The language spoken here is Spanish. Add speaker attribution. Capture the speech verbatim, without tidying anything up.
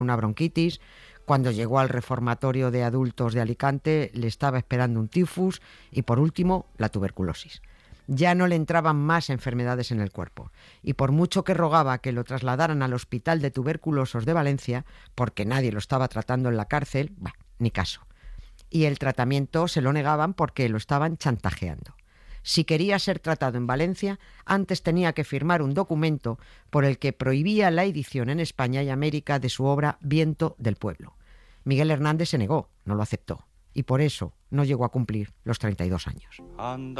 Speaker 1: una bronquitis. Cuando llegó al reformatorio de adultos de Alicante le estaba esperando un tifus y, por último, la tuberculosis. Ya no le entraban más enfermedades en el cuerpo y por mucho que rogaba que lo trasladaran al Hospital de Tuberculosos de Valencia, porque nadie lo estaba tratando en la cárcel, bah, ni caso. Y el tratamiento se lo negaban porque lo estaban chantajeando. Si quería ser tratado en Valencia, antes tenía que firmar un documento por el que prohibía la edición en España y América de su obra Viento del Pueblo. Miguel Hernández se negó, no lo aceptó, y por eso no llegó a cumplir los treinta y dos años.